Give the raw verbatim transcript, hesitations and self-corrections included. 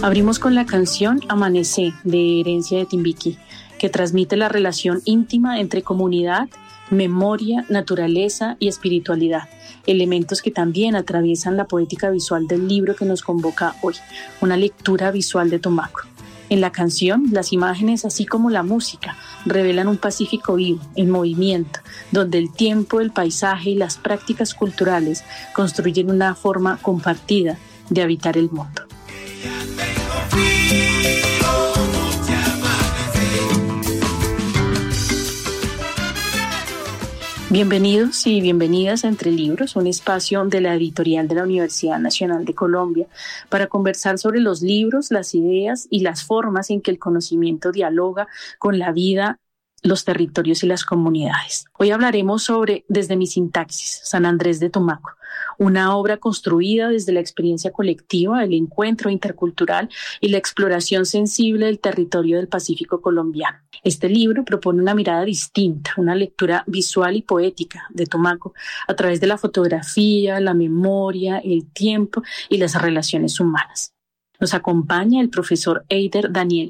Abrimos con la canción Amanecer de Herencia de Timbiquí, que transmite la relación íntima entre comunidad, memoria, naturaleza y espiritualidad, elementos que también atraviesan la poética visual del libro que nos convoca hoy, una lectura visual de Tumaco. En la canción, las imágenes, así como la música, revelan un Pacífico vivo, en movimiento, donde el tiempo, el paisaje y las prácticas culturales construyen una forma compartida de habitar el mundo. Bienvenidos y bienvenidas a Entre Libros, un espacio de la editorial de la Universidad Nacional de Colombia para conversar sobre los libros, las ideas y las formas en que el conocimiento dialoga con la vida, los territorios y las comunidades. Hoy hablaremos sobre Desde mi sintaxis, San Andrés de Tumaco, una obra construida desde la experiencia colectiva, el encuentro intercultural y la exploración sensible del territorio del Pacífico colombiano. Este libro propone una mirada distinta, una lectura visual y poética de Tumaco a través de la fotografía, la memoria, el tiempo y las relaciones humanas. Nos acompaña el profesor Eider Daniel